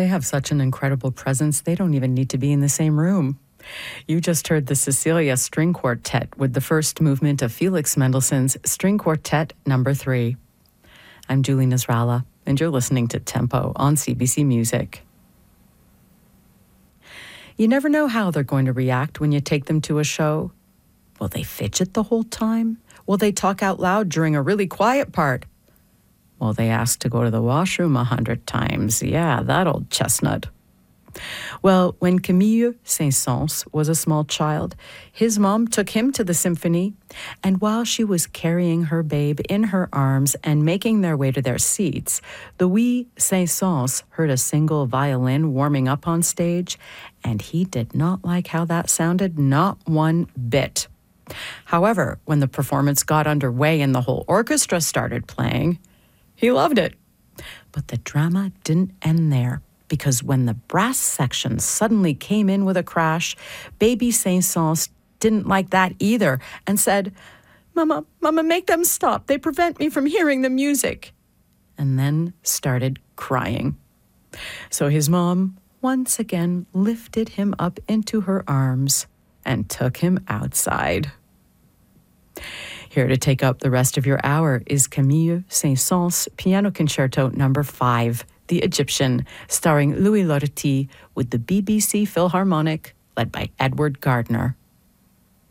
They have such an incredible presence, they don't even need to be in the same room. You just heard the Cecilia String Quartet with the first movement of Felix Mendelssohn's String Quartet No. 3. I'm Julie Nasrallah, and you're listening to Tempo on CBC Music. You never know how they're going to react when you take them to a show. Will they fidget the whole time? Will they talk out loud during a really quiet part? Will they ask to go to the washroom 100 times? Yeah, that old chestnut. Well, when Camille Saint-Saëns was a small child, his mom took him to the symphony, and while she was carrying her babe in her arms and making their way to their seats, the wee Saint-Saëns heard a single violin warming up on stage, and he did not like how that sounded, not one bit. However, when the performance got underway and the whole orchestra started playing, he loved it. But the drama didn't end there, because when the brass section suddenly came in with a crash, baby Saint-Saëns didn't like that either and said, Mama, make them stop. They prevent me from hearing the music. And then started crying. So his mom once again lifted him up into her arms and took him outside. Here to take up the rest of your hour is Camille Saint-Saëns' Piano Concerto No. 5, The Egyptian, starring Louis Lortie with the BBC Philharmonic, led by Edward Gardner.